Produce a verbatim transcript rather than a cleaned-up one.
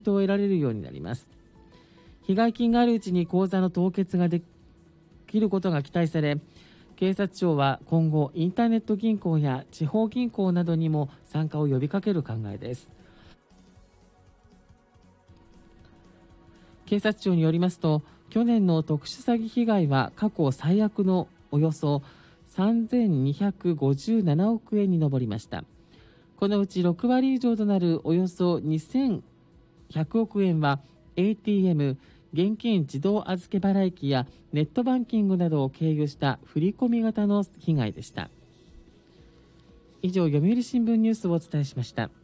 を得られるようになります。被害金があるうちに口座の凍結ができることが期待され、警察庁は今後インターネット銀行や地方銀行などにも参加を呼びかける考えです。警察庁によりますと、去年の特殊詐欺被害は過去最悪のおよそさんぜんにひゃくごじゅうななおくえんに上りました。このうちろくわり以上となるおよそにせんひゃくおくえんは エーティーエム、現金自動預け払い機やネットバンキングなどを経由した振り込み型の被害でした。以上、読売新聞ニュースをお伝えしました。